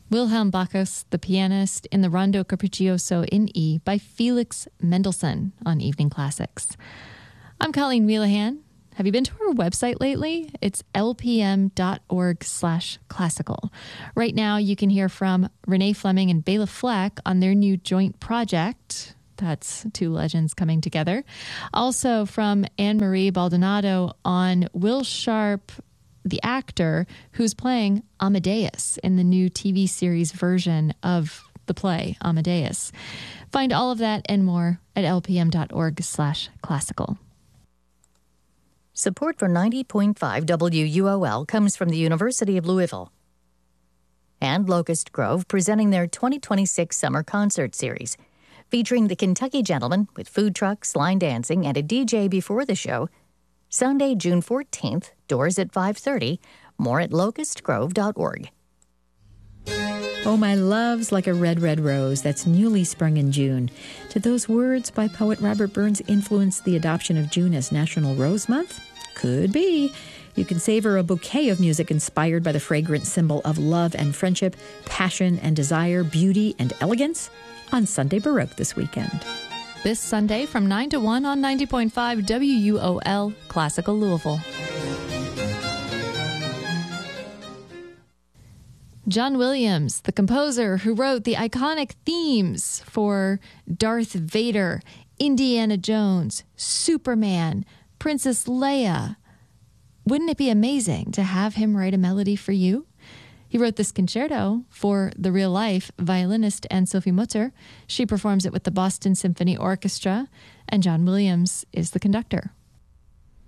Wilhelm Bacchus, the pianist, in the Rondo Capriccioso in E by Felix Mendelssohn on Evening Classics. I'm Colleen Wheelahan. Have you been to our website lately? It's lpm.org/classical. Right now, you can hear from Renee Fleming and Bela Fleck on their new joint project. That's two legends coming together. Also from Anne-Marie Baldonado on Will Sharp, the actor who's playing Amadeus in the new TV series version of the play Amadeus. Find all of that and more at lpm.org/classical. Support for 90.5 WUOL comes from the University of Louisville and Locust Grove, presenting their 2026 Summer Concert Series, featuring the Kentucky Gentlemen with food trucks, line dancing, and a DJ before the show. Sunday, June 14th, doors at 5:30. More at locustgrove.org. Oh, my love's like a red, red rose that's newly sprung in June. Did those words by poet Robert Burns influence the adoption of June as National Rose Month? Could be. You can savor a bouquet of music inspired by the fragrant symbol of love and friendship, passion and desire, beauty and elegance on Sunday Baroque this weekend. This Sunday from 9 to 1 on 90.5 WUOL, Classical Louisville. John Williams, the composer who wrote the iconic themes for Darth Vader, Indiana Jones, Superman, Princess Leia. Wouldn't it be amazing to have him write a melody for you? He wrote this concerto for the real-life violinist Anne-Sophie Mutter. She performs it with the Boston Symphony Orchestra, and John Williams is the conductor.